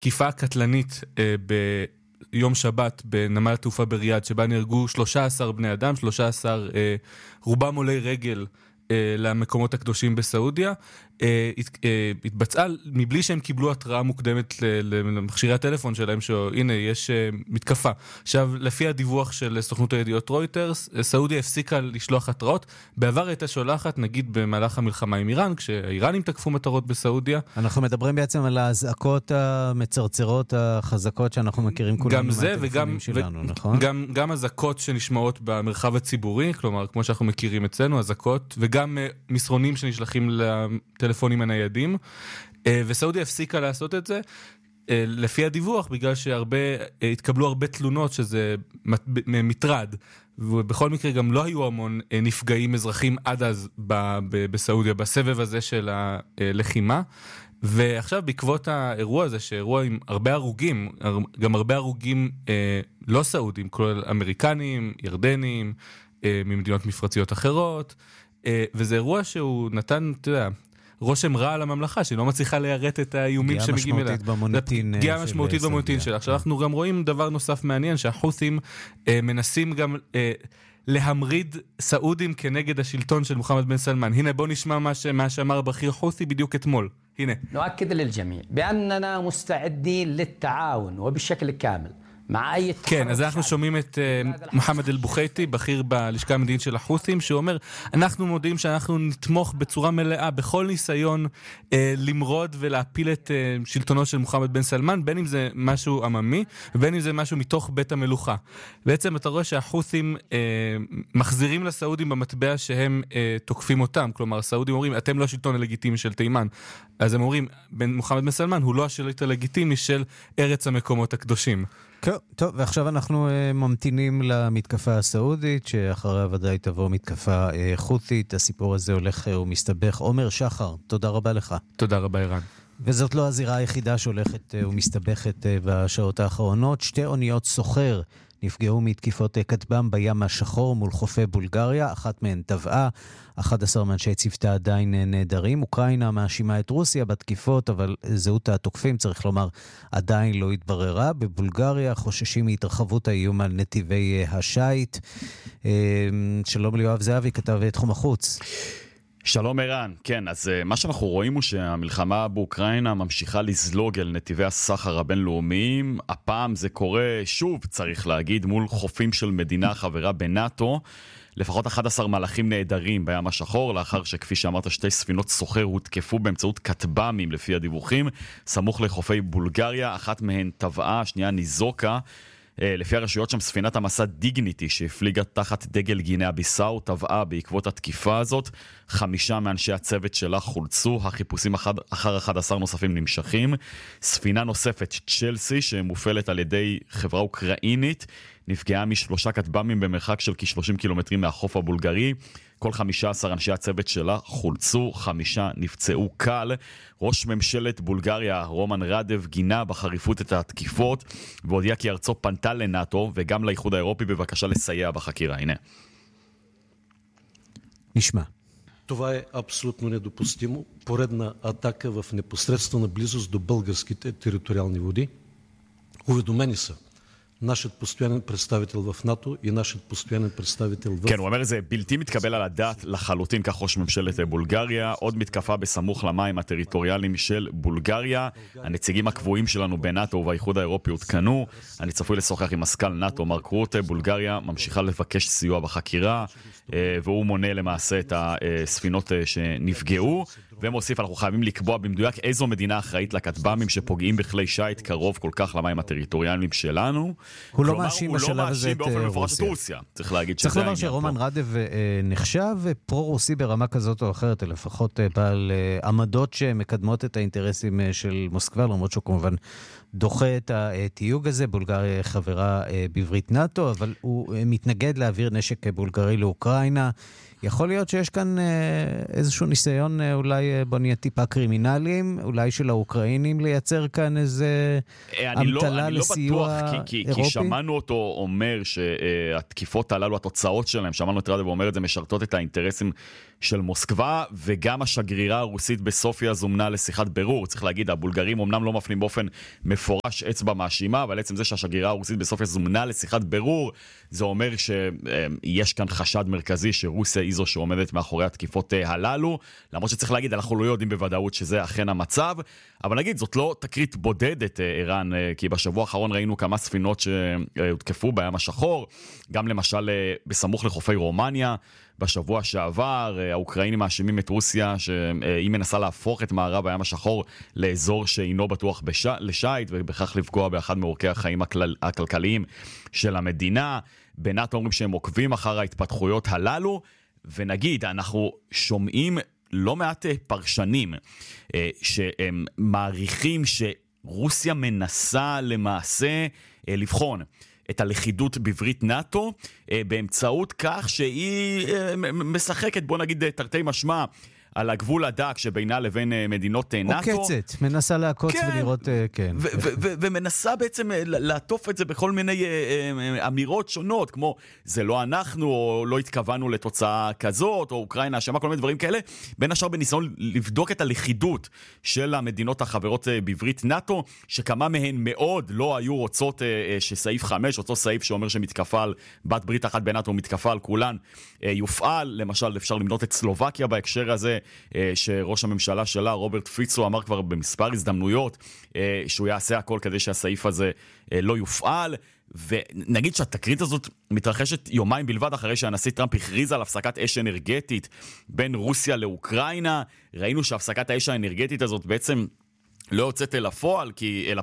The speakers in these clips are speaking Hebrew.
תקיפה קטלנית ביום שבת בנמל התעופה בריאד, שבה נהרגו 13 בני אדם, 13 רובם עולי רגל למקומות הקדושים בסעודיה, התבצעה מבלי שהם קיבלו התראה מוקדמת למכשירי הטלפון שלהם, שהנה יש מתקפה. עכשיו, לפי הדיווח של סוכנות הידיעות רויטרס, סעודיה הפסיקה לשלוח התראות. בעבר הייתה שולחת, נגיד במהלך המלחמה עם איראן, כשהאיראנים תקפו מטרות בסעודיה. אנחנו מדברים בעצם על ההזעקות המצרצרות החזקות שאנחנו מכירים כולנו מהטלפונים שלנו, נכון? גם הזעקות שנשמעות במרחב הציבורי, כלומר, כמו שאנחנו מכירים אצלנו, הזעקות, וגם מסרונים שנשלחים לטלפונים הניידים, וסעודיה הפסיקה לעשות את זה, לפי הדיווח, בגלל התקבלו הרבה תלונות שזה מטרד, ובכל מקרה גם לא היו המון נפגעים אזרחים עד אז בסעודיה, בסבב הזה של הלחימה, ועכשיו בעקבות האירוע הזה, שאירוע עם הרבה הרוגים, גם הרבה הרוגים לא סעודים, כולל אמריקנים, ירדנים, ממדינות מפרציות אחרות, וזה אירוע שהוא נתן, אתה יודע, רושם רע על הממלכה, שהיא לא מצליחה ליירט את האיומים שמגיעים אליה. פגיעה משמעותית במוניטין שלה. עכשיו אנחנו גם רואים דבר נוסף מעניין, שהחות'ים מנסים גם להמריד סעודים כנגד השלטון של מוחמד בן סלמן. הנה בוא נשמע מה שאמר בכיר חות'י בדיוק אתמול. הנה. نؤكد للجميع بأننا مستعدين للتعاون وبشكل كامل. כן, אז אנחנו שומעים את מוחמד אל-בוחייטי, בכיר בלשכה המדינית של החות'ים, שהוא אומר, אנחנו מודיעים שאנחנו נתמוך בצורה מלאה בכל ניסיון למרוד ולהפיל את שלטונו של מוחמד בן סלמן, בין אם זה משהו עממי, ובין אם זה משהו מתוך בית המלוכה. בעצם אתה רואה שהחות'ים מחזירים לסעודים במטבע שהם תוקפים אותם, כלומר, הסעודים אומרים, אתם לא השלטון הלגיטימי של תימן, אז הם אומרים, מוחמד בן סלמן הוא לא השליט הלגיטימי של ארץ המקומות הקדושים. טוב, ועכשיו אנחנו ממתינים למתקפה הסעודית, שאחריה ודאי תבוא מתקפה חות'ית. הסיפור הזה הולך ומסתבך. עומר שחר, תודה רבה לך. תודה רבה, ערן. וזאת לא הזירה היחידה שהולכת ומסתבכת בשעות האחרונות. 2 אוניות סוחר נפגעו מתקיפות כטב"ם בים השחור מול חופי בולגריה, אחת מהן טבעה, 11 מאנשי צוותה עדיין נהדרים. אוקראינה מאשימה את רוסיה בתקיפות, אבל זהות התוקפים, צריך לומר, עדיין לא התבררה. בבולגריה חוששים מהתרחבות האיום על נתיבי השייט. שלום ליואב זהבי, כתב תחום החוץ. שלום ערן, כן, אז מה שאנחנו רואים הוא שהמלחמה באוקראינה ממשיכה לזלוג אל נתיבי הסחר הבינלאומיים. הפעם זה קורה שוב, צריך להגיד, מול חופים של מדינה חברה בנאטו. לפחות 11 מלאכים נהדרים בים השחור, לאחר שכפי שאמרת 2 ספינות סוחר הותקפו באמצעות כטב"מים לפי הדיווחים, סמוך לחופי בולגריה, אחת מהן טבעה, השנייה ניזוקה. לפי הרשויות שם ספינת המסע דיגניטי שהפליגה תחת דגל גינאה ביסאו טבעה בעקבות התקיפה הזאת. 5 מאנשי הצוות שלה חולצו, החיפושים אחר 11 נוספים נמשכים. ספינה נוספת, צ'לסי, שמופעלת על ידי חברה אוקראינית, נפגעה מ3 כטב"מים במרחק של כ-30 קילומטרים מהחוף הבולגרי. כל 15 אנשי הצוות שלה חולצו, 5 נפצעו קל. ראש ממשלת בולגריה, רומן רדב, גינה בחריפות את התקיפות, והודיע כי ארצו פנתה לנאטו וגם לאיחוד האירופי בבקשה לסייע בחקירה. הנה. נשמע. Това е абсолютно недопустимо. Поредна атака в непосредствена близост до българските териториални води. Уведомени са нашият постоянен представител в НАТО и нашият постоянен представител в... כן, הוא אומר, זה בלתי מתקבל על הדעת לחלוטין, כך ראש ממשלת בולגריה. עוד מתקפה בסמוך למים הטריטוריאליים של בולגריה. הנציגים הקבועים שלנו בנאטו ובאיחוד האירופי הותקנו. אני צפוי לשוחח עם מזכ"ל נאטו מרק רוטה. בולגריה ממשיכה לבקש סיוע בחקירה, והוא מונה למעשה את הספינות שנפגעו. ומוסיף, אנחנו חייבים לקבוע במדויק איזו מדינה אחראית לכטב"מים שפוגעים בכלי שייט קרוב כל כך למים הטריטוריאליים שלנו. הוא לא מאשים בשלב הזה את רוסיה. צריך להגיד צריך לומר שרומן רדב נחשב פרו-רוסי ברמה כזאת או אחרת, לפחות בעל עמדות שמקדמות את האינטרסים של מוסקבה, למרות שהוא כמובן דוחה את התיוג הזה. בולגריה חברה בברית נאטו, אבל הוא מתנגד להעביר נשק בולגרי לאוקראינה. יכול להיות שיש כאן איזשהו ניסיון, אולי בוא נהיה טיפה קרימינליים, אולי של האוקראינים לייצר כאן איזה אמתלה לסיוע אירופי? כי שמענו אותו אומר שהתקיפות הללו, התוצאות שלהם, שמענו את רדב אומר את זה, משרתות את האינטרסים של מוסקבה, וגם השגרירה הרוסית בסופיה זומנה לשיחת בירור. צריך להגיד, הבולגרים אומנם לא מפנים באופן מפורש אצבע מאשימה, אבל עצם זה שהשגרירה הרוסית בסופיה זומנה לשיחת בירור, זה אומר שיש כאן חשד מרכזי שרוסיה היא זו שעומדת מאחורי התקיפות הללו, למרות שצריך להגיד, אנחנו לא יודעים בוודאות שזה אכן המצב, אבל נגיד, זאת לא תקרית בודדת, איראן, כי בשבוע האחרון ראינו כמה ספינות שהותקפו בים השחור, גם למשל בסמוך לחופי רומניה, בשבוע שעבר, האוקראינים מאשימים את רוסיה שהיא מנסה להפוך את מערב הים השחור לאזור שאינו בטוח לשייט, ובכך לפגוע באחד מאורקי החיים הכלכליים של המדינה. בנאטו אומרים שהם עוקבים אחר ההתפתחויות הללו, ונגיד, אנחנו שומעים לא מעט פרשנים שהם מעריכים שרוסיה מנסה למעשה לבחון את הלכידות בברית נאטו, באמצעות כך שהיא משחקת, בוא נגיד תרתי משמע, על הגבול הדק שבינה לבין מדינות נאטו. עוקצת, מנסה לעקוץ ולראות, כן. ומנסה בעצם לעטוף את זה בכל מיני אמירות שונות, כמו זה לא אנחנו, או לא התכוונו לתוצאה כזאת, או אוקראינה אשמה, כל מיני דברים כאלה, בין השאר בניסיון לבדוק את הלכידות של המדינות החברות בברית נאטו, שכמה מהן מאוד לא היו רוצות שסעיף 5, אותו סעיף שאומר שמתקפה על בת ברית אחת בנאטו, מתקפה על כולן, יופעל. למשל, אפשר למנות את סלובקיה בהקשר הזה, שראש הממשלה שלה, רוברט פיצו, אמר כבר במספר הזדמנויות שהוא יעשה הכל כדי שהסעיף הזה לא יופעל. ונגיד שהתקרית הזאת מתרחשת יומיים בלבד אחרי שהנשיא טראמפ הכריז על הפסקת אש אנרגטית בין רוסיה לאוקראינה. ראינו שהפסקת האש האנרגטית הזאת בעצם לא יוצאת אל הפועל,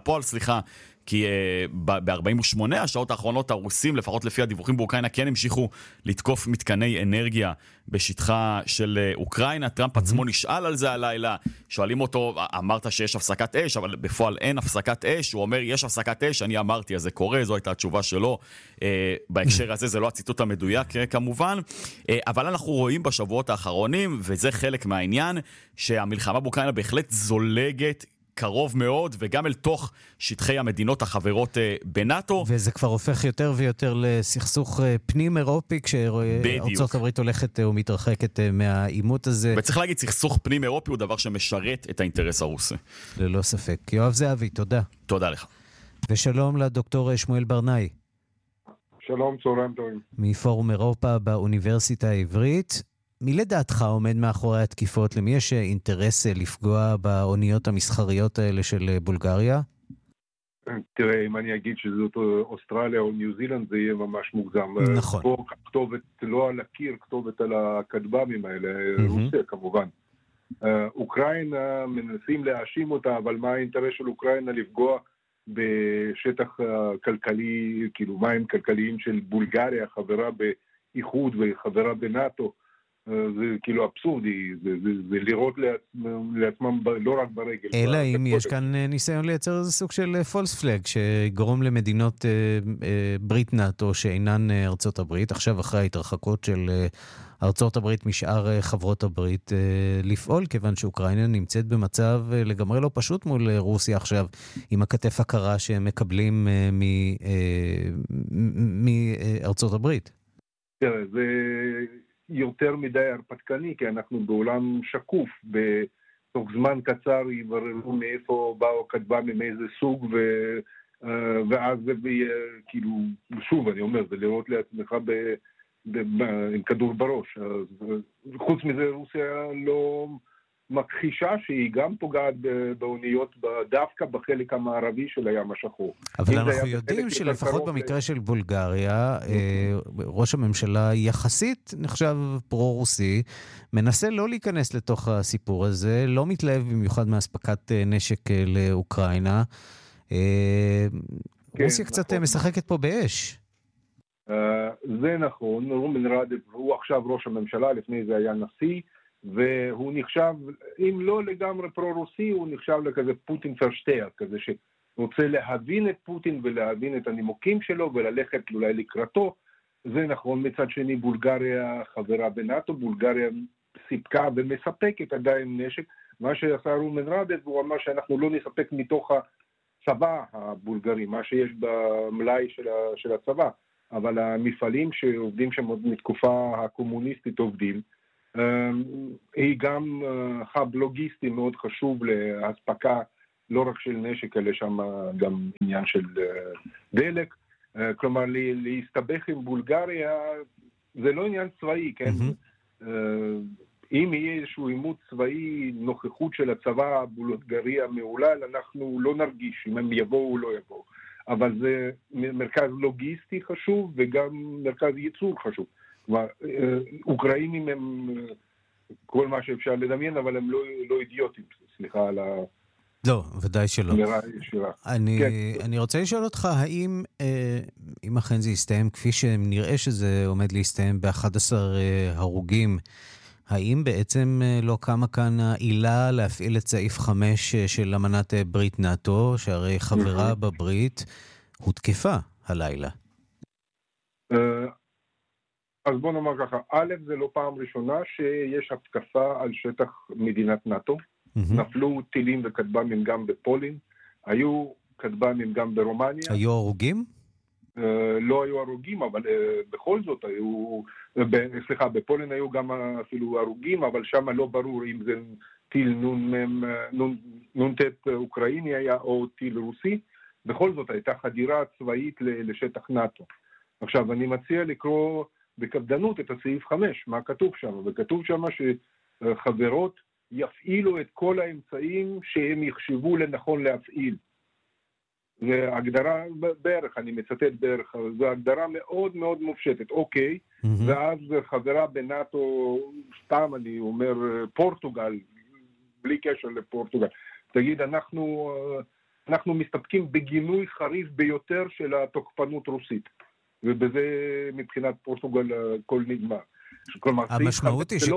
כי ב-48 השעות האחרונות הרוסים, לפחות לפי הדיווחים באוקראינה, כן המשיכו לתקוף מתקני אנרגיה בשטחה של אוקראינה. טראמפ עצמו נשאל על זה הלילה, שואלים אותו, אמרת שיש הפסקת אש, אבל בפועל אין הפסקת אש. הוא אומר, יש הפסקת אש, אני אמרתי, אז זה קורה, זו הייתה התשובה שלו. בהקשר הזה זה לא הציטוט המדויק כמובן, אבל אנחנו רואים בשבועות האחרונים, וזה חלק מהעניין, שהמלחמה באוקראינה בהחלט זולגת קרוב מאוד, וגם אל תוך שטחי המדינות החברות בנאטו. וזה כבר הופך יותר ויותר לסכסוך פנים אירופי, כשארצות הברית הולכת ומתרחקת מהעימות הזה. וצריך להגיד, סכסוך פנים אירופי הוא דבר שמשרת את האינטרס הרוסי. ללא ספק. יואב זהבי, תודה. תודה לך. ושלום לדוקטור שמואל ברנאי. שלום, צהריים טובים. מפורום אירופה באוניברסיטה העברית. מי לדעתך עומד מאחורי התקיפות? למי יש אינטרס לפגוע באוניות המסחריות האלה של בולגריה? תראה, אם אני אגיד שזאת אוסטרליה או ניו זילנד, זה יהיה ממש מוגזם. נכון. פה כתובת לא על הקיר, כתובת על הכטב"מים האלה, רוסיה כמובן. אוקראינה, מנסים להאשים אותה, אבל מה האינטרס של אוקראינה לפגוע בשטח כלכלי, כאילו מים כלכליים של בולגריה, חברה באיחוד וחברה בנאטו? זה כאילו אבסורדי, זה לראות לעצמם לא רק ברגל. אלא אם יש כאן ניסיון לייצר איזה סוג של פולס פלג, שגורם למדינות ברית נאטו שאינן ארצות הברית, עכשיו אחרי ההתרחקות של ארצות הברית משאר חברות הברית, לפעול, כיוון שאוקראינה נמצאת במצב לגמרי לא פשוט מול רוסיה עכשיו, עם הכתף הקרה שהם מקבלים מארצות הברית. תראה, זה יותר מדי הרפתקני, כי אנחנו בעולם שקוף, בתוך זמן קצר יבררו מאיפה באו הכטב"מים, מאיזה סוג, ואז זה כאילו, שוב אני אומר, זה לראות לעצמך עם כדור בראש. חוץ מזה רוסיה לא מכחישה שהיא גם פוגעת באוניות דווקא בחלק המערבי של הים השחור. אבל אנחנו יודעים שלפחות במקרה של בולגריה, ראש הממשלה יחסית נחשב פרו-רוסי, מנסה לא להיכנס לתוך הסיפור הזה, לא מתלהב במיוחד מהספקת נשק לאוקראינה. רוסיה קצת משחקת פה באש. זה נכון, רומן רדב הוא עכשיו ראש הממשלה, לפני זה היה נשיא, והוא נחשב, אם לא לגמרי פרו-רוסי, הוא נחשב לכזה פוטין פרשטייר, כזה שרוצה להבין את פוטין ולהבין את הנימוקים שלו וללכת אולי לקראתו, זה נכון, מצד שני בולגריה חברה בנאטו, בולגריה סיפקה ומספקת עדיין נשק, מה שעשה רומן רדב, הוא אמר שאנחנו לא נספק מתוך הצבא הבולגרי, מה שיש במלאי של הצבא, אבל המפעלים שעובדים שם מתקופה הקומוניסטית עובדים, היא גם חב לוגיסטי מאוד חשוב להספקה לא רק של נשק, אלא שם גם עניין של דלק, כלומר להסתבך עם בולגריה זה לא עניין צבאי, כן? אם יהיה איזשהו עימות צבאי, נוכחות של הצבא הבולגרי המעולל, אנחנו לא נרגיש אם הם יבואו או לא יבואו. אבל זה מרכז לוגיסטי חשוב וגם מרכז ייצור חשוב. כלומר, אוקראינים הם כל מה שאפשר לדמיין, אבל הם לא אידיוטים, סליחה על לא, ודאי שלא. ישירה. אני רוצה לשאול אותך, האם, אם אכן זה יסתיים, כפי שנראה שזה עומד להסתיים ב-11 הרוגים, האם בעצם לא קמה כאן העילה להפעיל את סעיף 5 של אמנת ברית נאטו, שהרי חברה בברית הותקפה הלילה? אז בוא נאמר ככה, א', זה לא פעם ראשונה שיש התקפה על שטח מדינת נאטו, נפלו טילים וכטב"מים גם בפולין, היו כטב"מים גם ברומניה. היו הרוגים? לא היו הרוגים, אבל בכל זאת היו, בפולין היו גם אפילו הרוגים, אבל שם לא ברור אם זה טיל נ"ט אוקראיני היה או טיל רוסי, בכל זאת הייתה חדירה צבאית לשטח נאטו. עכשיו אני מציע לקרוא בקפדנות את הסעיף 5, מה כתוב שם, וכתוב שם שחברות יפעילו את כל האמצעים שהם יחשבו לנכון להפעיל. זה הגדרה בערך, אני מצטט בערך, זו הגדרה מאוד מאוד מופשטת, אוקיי, ואז חברה בנאטו, סתם אני אומר פורטוגל, בלי קשר לפורטוגל, תגיד אנחנו מסתפקים בגינוי חריף ביותר של התוקפנות רוסית, ובזה מבחינת פורטוגל כל נגמר. המשמעות היא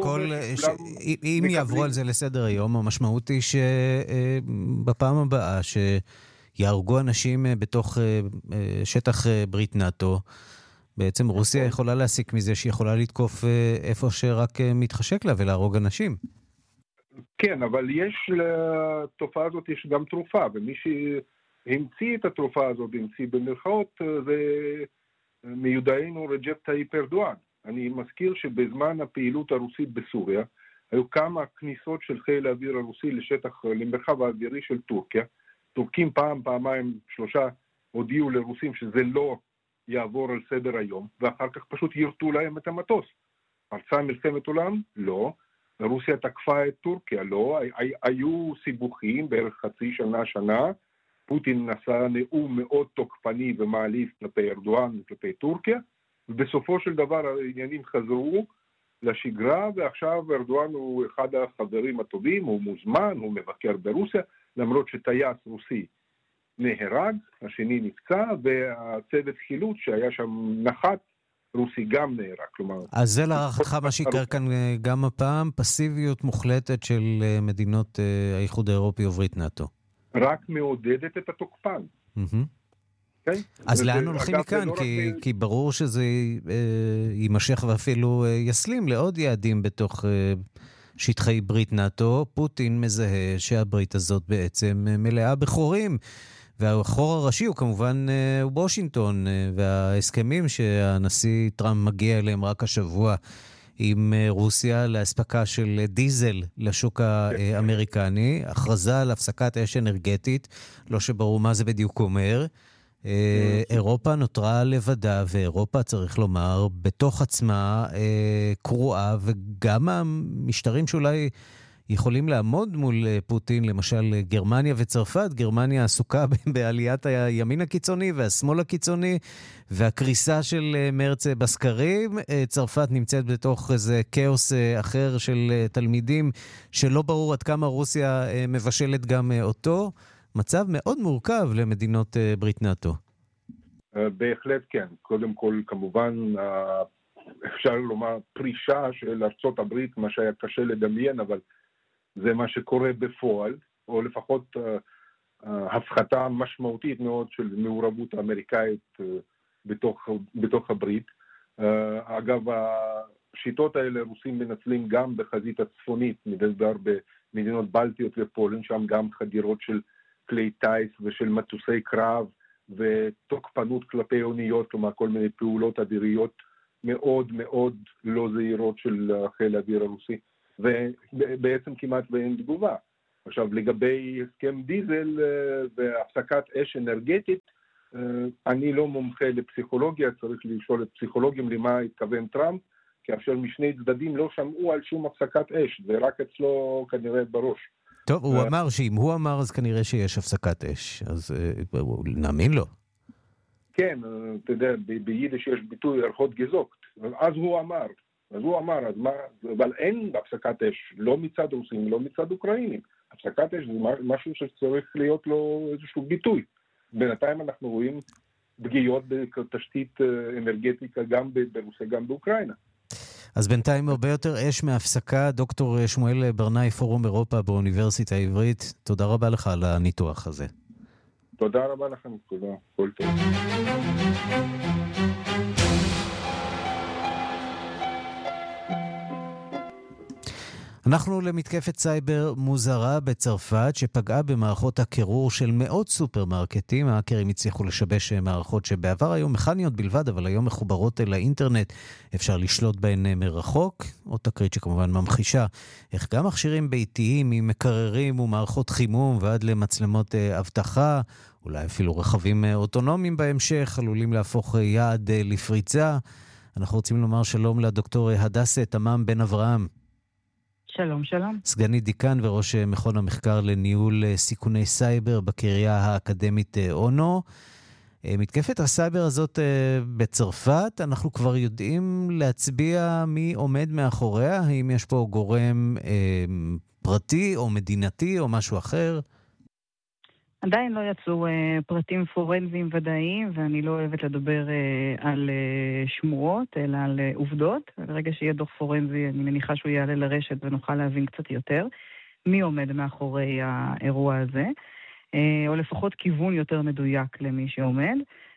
אם יעברו על זה לסדר היום, המשמעות היא שבפעם הבאה שיהרגו אנשים בתוך שטח ברית נאטו, בעצם רוסיה יכולה להסיק מזה שהיא יכולה לתקוף איפה שרק מתחשק לה ולהרוג אנשים. כן, אבל יש לתופעה הזאת יש גם תרופה, ומי שהמציא את התרופה הזאת, המציא במרכאות, זה מיודענו רג'פ טאיפ ארדואן. אני מזכיר שבזמן הפעילות הרוסית בסוריה, היו כמה כניסות של חיל האוויר הרוסי למרחב האווירי של טורקיה. טורקים פעמיים, שלושה הודיעו לרוסים שזה לא יעבור על סדר היום, ואחר כך פשוט ירתו להם את המטוס. פרצה מלחמת עולם? לא. רוסיה תקפה את טורקיה? לא. היו סיבוכים בערך חצי שנה. פוטין נשא נאום מאוד תוקפני ומעליב כלפי ארדואן וכלפי טורקיה, ובסופו של דבר העניינים חזרו לשגרה, ועכשיו ארדואן הוא אחד החברים הטובים, הוא מוזמן, הוא מבקר ברוסיה, למרות שטייס רוסי נהרג, השני נפצע, והצוות חילוץ שהיה שם נחת, רוסי גם נהרג. כלומר, אז זה להערכתך מה שיקר כאן גם הפעם, פסיביות מוחלטת של מדינות האיחוד האירופי וברית נאטו. רק מעודדת את התוקפן. אז לאן הולכים מכאן? כי ברור שזה יימשך ואפילו יסלים לעוד יעדים בתוך שטחי ברית נאטו. פוטין מזהה שהברית הזאת בעצם מלאה בחורים, והחור הראשי הוא כמובן וושינגטון, וההסכמים שהנשיא טראמפ מגיע אליהם רק השבוע עם רוסיה להספקה של דיזל לשוק האמריקני, הכרזה על הפסקת אש אנרגטית, לא שברור מה זה בדיוק אומר. אירופה נותרה לבדה, ואירופה צריך לומר בתוך עצמה קרועה, וגם המשטרים שאולי יכולים לעמוד מול פוטין, למשל גרמניה וצרפת, גרמניה עסוקה בעליית הימין הקיצוני והשמאל הקיצוני, והקריסה של מרץ בסקרים, צרפת נמצאת בתוך איזה כאוס אחר של תלמידים, שלא ברור עד כמה רוסיה מבשלת גם אותו, מצב מאוד מורכב למדינות ברית נאטו. בהחלט כן. קודם כל, כמובן, אפשר לומר פרישה של ארצות הברית, מה שהיה קשה לדמיין, אבל זה מה שקורה בפועל, או לפחות הפחתה משמעותית מאוד של מעורבות האמריקאית בתוך הברית. אגב, השיטות האלה רוסים מנצלים גם בחזית הצפונית, מדובר במדינות בלטיות ופולין, שם גם חדירות של כלי טייס ושל מטוסי קרב ותוקפנות כלפי אוניות, כלומר כל מיני פעולות אוויריות מאוד מאוד לא זהירות של חיל האוויר הרוסי, ובעצם כמעט ואין תגובה. עכשיו, לגבי הסכם דיזל והפסקת אש אנרגטית, אני לא מומחה לפסיכולוגיה, צריך לשאול את פסיכולוגים למה התכוון טראמפ, כאשר משני צדדים לא שמעו על שום הפסקת אש, זה רק אצלו כנראה בראש. טוב, הוא אמר שאם הוא אמר, אז כנראה שיש הפסקת אש, אז נאמין לו. כן, אתה יודע, ביידיש יש ביטוי ערכות גזוקט, אז הוא אמר, אז מה, אבל אין הפסקת אש, לא מצד רוסים, לא מצד אוקראינים. הפסקת אש זה משהו שצריך להיות לו איזשהו ביטוי. בינתיים אנחנו רואים פגיעות בתשתית אנרגטיקה גם ברוסיה, גם באוקראינה. אז בינתיים הרבה יותר אש מהפסקה. דוקטור שמואל ברנאי, פורום אירופה באוניברסיטה העברית, תודה רבה לך על הניתוח הזה. תודה רבה לכם, תודה, כל טוב. אנחנו למתקפת סייבר מוזרה בצרפת שפגעה במערכות הקירור של מאות סופרמרקטים. ההאקרים הצליחו לשבש מערכות שבעבר היו מכניות בלבד, אבל היום מחוברות אל האינטרנט, אפשר לשלוט בהן מרחוק. עוד תקרית שכמובן ממחישה איך גם מכשירים ביתיים ממקררים ומערכות חימום ועד למצלמות אבטחה, אולי אפילו רכבים אוטונומיים בהמשך, עלולים להפוך יעד לפריצה. אנחנו רוצים לומר שלום לדוקטור הדס תמם בן אברהם. שלום, שלום. סגנית דיקן וראש מכון המחקר לניהול סיכוני סייבר בקריה האקדמית אונו. מתקפת הסייבר הזאת בצרפת, אנחנו כבר יודעים להצביע מי עומד מאחוריה? האם יש פה גורם פרטי או מדינתי או משהו אחר? עדיין לא יצאו פרטים פורנזיים ודאיים, ואני לא אוהבת לדבר על שמועות, אלא על עובדות. ברגע שיהיה דוח פורנזי, אני מניחה שהוא יעלה לרשת ונוכל להבין קצת יותר מי עומד מאחורי האירוע הזה, או לפחות כיוון יותר מדויק למי שעומד.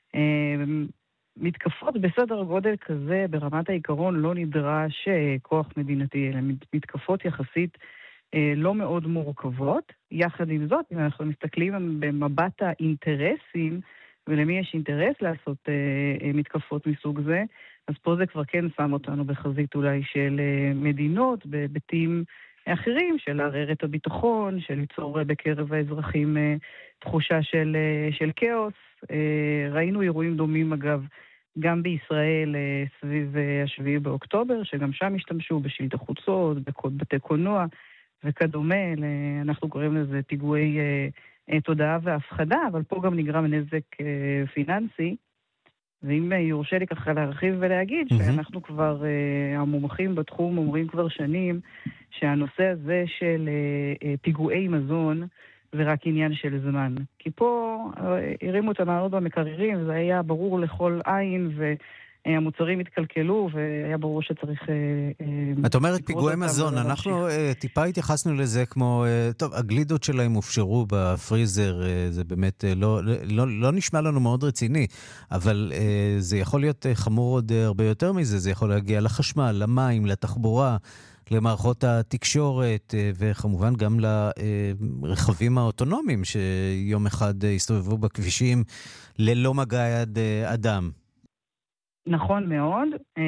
מתקפות בסדר גודל כזה, ברמת העיקרון לא נדרש כוח מדינתי, אלא מתקפות יחסית לא מאוד מורכבות. יחד עם זאת, אם אנחנו מסתכלים במבט האינטרסים, ולמי יש אינטרס לעשות מתקפות מסוג זה, אז פה זה כבר כן שם אותנו בחזית אולי של מדינות, בהיבטים אחרים, של לערער את הביטחון, של ליצור בקרב האזרחים תחושה של כאוס. ראינו אירועים דומים אגב, גם בישראל סביב השביעי באוקטובר, שגם שם השתמשו בשלטי חוצות, בתי קולנוע, וכדומה, אנחנו קוראים לזה פיגועי תודעה והפחדה, אבל פה גם נגרם נזק פיננסי, ואם יורשה לי ככה להרחיב ולהגיד שאנחנו כבר, המומחים בתחום אומרים כבר שנים, שהנושא הזה של פיגועי מזון זה רק עניין של זמן. כי פה הרימו את המעלות במקררים, זה היה ברור לכל עין, המוצרים התקלקלו, והיה ברור שצריך... את אומרת פיגועי מזון, אנחנו טיפה התייחסנו לזה כמו, טוב, הגלידות שלהם הופשרו בפריזר, זה באמת לא נשמע לנו מאוד רציני, אבל זה יכול להיות חמור עוד הרבה יותר מזה, זה יכול להגיע לחשמל, למים, לתחבורה, למערכות התקשורת, וכמובן גם לרכבים האוטונומיים, שיום אחד הסתובבו בכבישים ללא מגע יד אדם. נכון מאוד.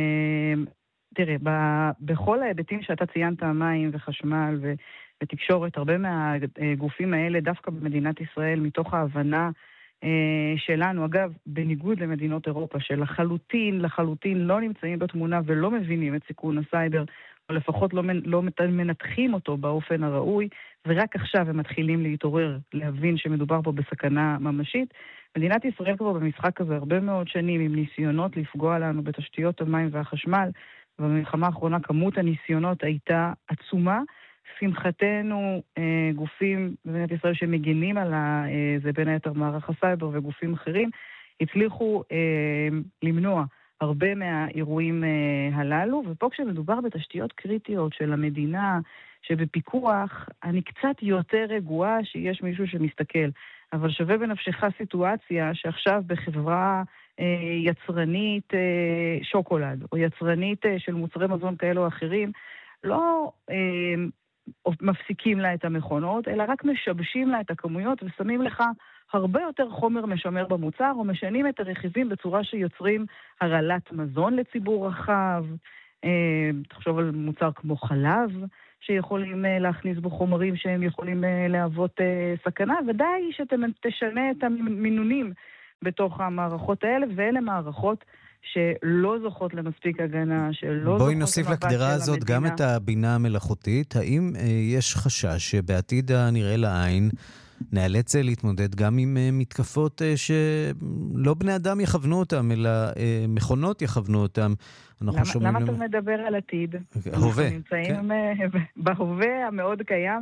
תראה, בכל ההיבטים שאתה ציינת, מים וחשמל ותקשורת, הרבה מהגופים האלה, דווקא במדינת ישראל, מתוך ההבנה שלנו, אגב, בניגוד למדינות אירופה, שלחלוטין לא נמצאים בתמונה ולא מבינים את סיכון הסייבר, או לפחות לא מנתחים אותו באופן הראוי, ורק עכשיו הם מתחילים להתעורר, להבין שמדובר פה בסכנה ממשית. מדינת ישראל כבר במשחק הזה הרבה מאוד שנים עם ניסיונות לפגוע לנו בתשתיות המים והחשמל, ובמלחמה האחרונה כמות הניסיונות הייתה עצומה. שמחתנו, גופים במדינת ישראל שמגינים על זה בין היתר מערך הסייבר וגופים אחרים, הצליחו למנוע הרבה מהאירועים הללו, ופה כשמדובר בתשתיות קריטיות של המדינה, שבפיקוח, אני קצת יותר רגועה שיש מישהו שמסתכל. אבל שווה בנפשך סיטואציה שעכשיו בחברה יצרנית שוקולד, או יצרנית של מוצרי מזון כאלו או אחרים, לא מפסיקים לה את המכונות, אלא רק משבשים לה את הכמויות ושמים לך הרבה יותר חומר משמר במוצר, או משנים את הרכיבים בצורה שיוצרים הרעלת מזון לציבור רחב. תחשוב על מוצר כמו חלב, שיכולים להכניס בו חומרים שהם יכולים להוות סכנה, ודי שתשנה את המינונים בתוך המערכות האלה, ואלה מערכות שלא זוכות למספיק הגנה, בואי נוסיף לקדרה הזאת גם את הבינה המלאכותית. האם יש חשש שבעתיד הנראה לעין נאלץ להתמודד גם עם מתקפות שלא בני אדם יכוונו אותם, אלא מכונות יכוונו אותם? למה אתה מדבר על עתיד? הווה. אנחנו נמצאים בהווה המאוד קיים.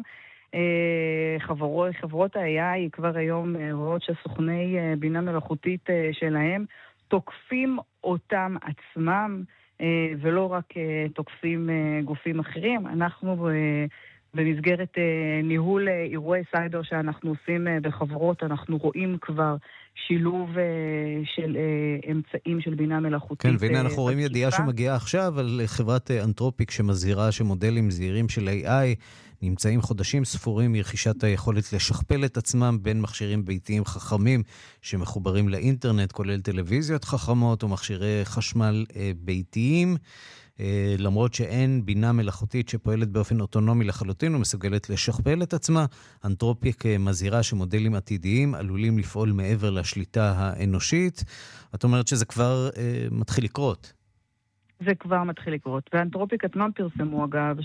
חברות ה-AI כבר היום רואות שסוכני בינה מלאכותית שלהם תוקפים אותם עצמם, ולא רק תוקפים גופים אחרים. אנחנו במסגרת ניהול אירועי סייבר שאנחנו עושים בחברות, אנחנו רואים כבר שילוב של אמצעים של בינה מלאכותית. כן, והנה אנחנו רואים ידיעה שמגיעה עכשיו על חברת אנתרופיק שמזהירה שמודלים זהירים של AI נמצאים חודשים ספורים מרכישת היכולת לשכפל את עצמם בין מכשירים ביתיים חכמים שמחוברים לאינטרנט, כולל טלוויזיות חכמות ומכשירי חשמל ביתיים. למרות שאין בינה מלאכותית שפועלת באופן אוטונומי לחלוטין ומסוגלת לשכפל את עצמה, אנתרופיק מזהירה שמודלים עתידיים עלולים לפעול מעבר לשליטה האנושית. את אומרת שזה כבר מתחיל לקרות. זה כבר מתחיל לקרות. ואנתרופיק עצמם פרסמו אגב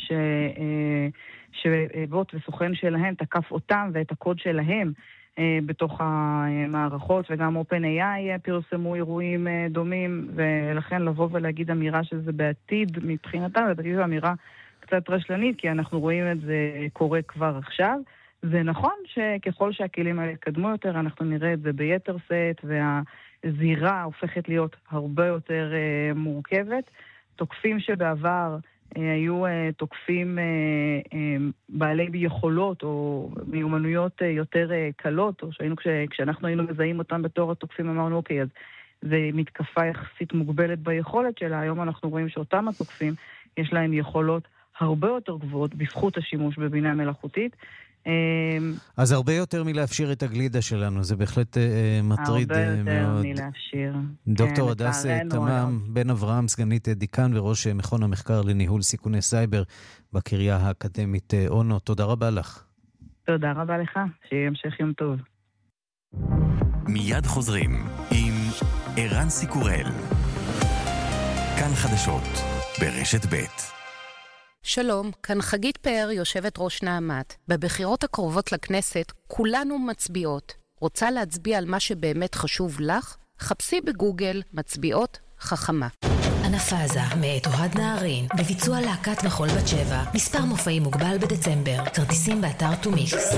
שבוט וסוכן שלהם תקף אותם ואת הקוד שלהם בתוך המערכות, וגם OpenAI פרסמו אירועים דומים, ולכן לבוא ולהגיד אמירה שזה בעתיד מבחינתם, ובעתיד זו אמירה קצת רשלנית, כי אנחנו רואים את זה קורה כבר עכשיו. זה נכון שככל שהכלים האלה יתקדמו יותר, אנחנו נראה את זה ביתר סט, והזירה הופכת להיות הרבה יותר מורכבת. תוקפים שבעבר היו תוקפים בעלי יכולות או מיומנויות יותר קלות, או כשאנחנו היינו מזהים אותם בתור התוקפים, אמרנו אוקיי, אז זה מתקפה יחסית מוגבלת ביכולת שלה. היום אנחנו רואים שאותם התוקפים יש להם יכולות הרבה יותר גבוהות בזכות השימוש בבינה מלאכותית. אז הרבה יותר מלהפשיר את הגלידה שלנו, זה בהחלט מטריד מאוד. הרבה יותר מלהפשיר. דוקטור הדס תמם בן אברהם, סגנית דיקן וראש מכון המחקר לניהול סיכוני סייבר בקריה האקדמית אונו. תודה רבה לך. תודה רבה לך, שיהיה המשך יום טוב. מיד חוזרים עם ערן סיקורל. כאן חדשות ברשת ב'. שלום, כאן חגית פאר, יושבת ראש נעמת. בבחירות הקרובות לכנסת כולנו מצביעות. רוצה להצביע על מה שבאמת חשוב לך? חפשי בגוגל מצביעות חכמה. אנפאזה מאת אוהד נהרין, בביצוע להקת מחול בת שבע. מספר מופעים מוגבל בדצמבר. כרטיסים באתר טומיקס.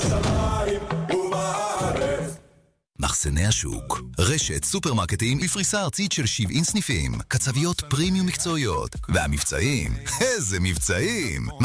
מחסני השוק, רשת סופרמרקטים בפריסה ארצית של 70 סניפים, קצביות פרימיום מקצועיות, והמבצעים, איזה מבצעים!